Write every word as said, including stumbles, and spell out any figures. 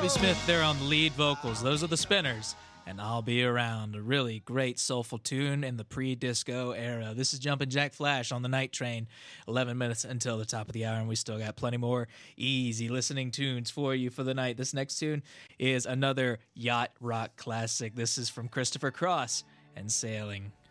Bobby Smith there on the lead vocals. Those are the Spinners. And I'll Be Around, a really great soulful tune in the pre-disco era. This is Jumpin' Jack Flash on the Night Train. eleven minutes until the top of the hour, and we still got plenty more easy listening tunes for you for the night. This next tune is another yacht rock classic. This is from Christopher Cross and Sailing.